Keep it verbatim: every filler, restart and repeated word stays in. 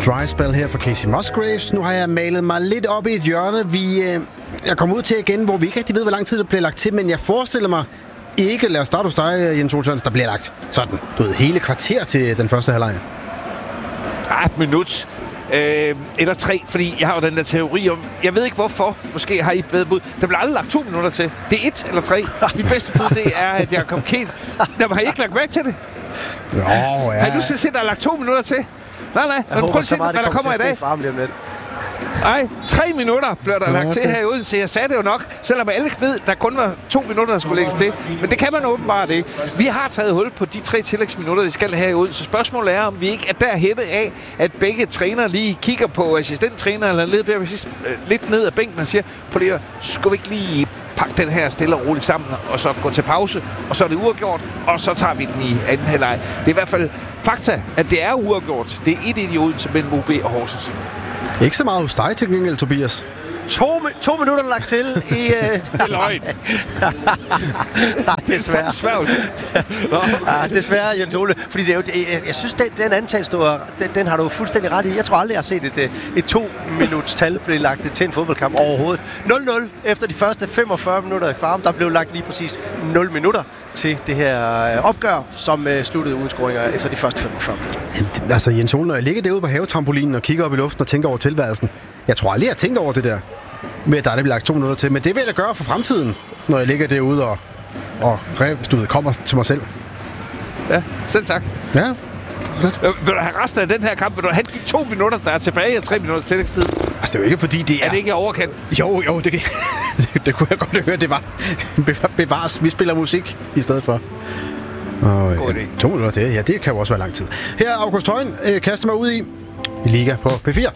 Dry spell her for Casey Musgraves. Nu har jeg malet mig lidt op i et hjørne. Vi, øh, jeg kommer ud til igen, hvor vi ikke rigtig ved, hvor lang tid der bliver lagt til, men jeg forestiller mig ikke, lad os starte hos dig, Jens Olsson, der bliver lagt sådan, du ved, hele kvarter til den første halvleg. Ah, et minut. Øh, eller tre, fordi jeg har jo den der teori om... Jeg ved ikke hvorfor. Måske har I bedre bud. Der bliver aldrig lagt to minutter til. Det er et eller tre. Mit bedste bud, det er, at jeg kom kænt. Der har I ikke lagt mærke til det? Jo, ja. Har I nu set, at der er lagt to minutter til? Nej, nej. Men prøv at se, hvad der kommer i dag. Nej, tre minutter blev der lagt til her i Odense. Jeg sagde det jo nok, selvom alle ved, der kun var to minutter, der skulle lægges til. Men det kan man åbenbart ikke. Vi har taget hul på de tre tillægsminutter, vi skal have i Odense. Spørgsmålet er, om vi ikke er derhen af, at begge trænere lige kigger på assistenttræner eller lidt, lidt ned ad bænken og siger, på det her, skulle vi ikke lige pakke den her stille og roligt sammen, og så gå til pause, og så er det uafgjort, og så tager vi den i anden halvleg. Det er i hvert fald fakta, at det er uafgjort. Det er et et i Odense mellem O B og Horsens. Ikke så meget hos dig til gengæld, Tobias. To, to minutter lagt til i... Uh... Det er løgn. Nej, desværre. Ja, desværre, Jens Ole. Fordi det er jo, jeg, jeg synes, den, den antagelse, du har, den, den har du fuldstændig ret i. Jeg tror aldrig, jeg har set et, et to-minuts tal blive lagt til en fodboldkamp overhovedet. nul nul efter de første femogfyrre minutter i Farum. Der blev lagt lige præcis nul minutter til det her opgør, som uh, sluttede uden scoringer efter de første femogfyrre. Altså, Jens Ole, når jeg ligger derude på havetrampolinen og kigger op i luften og tænker over tilværelsen, jeg tror aldrig, jeg tænker over det der med, at der er det lagt to minutter til. Men det vil jeg gøre for fremtiden, når jeg ligger derude og, og du ved, kommer til mig selv. Ja, selv tak. Ja, slet. Vil du have resten af den her kamp? Vil du have de to minutter, der er tilbage og tre minutter tillægstid? Altså, det er jo ikke, fordi det er... Er det ikke overkendt? Jo, jo, det, kan... det, det kunne jeg godt høre, det var. Bevares, vi spiller musik i stedet for. Og, God ja, idé. To minutter, det, ja, det kan jo også være lang tid. Her er August Højen, øh, kaster mig ud i Liga på P fire.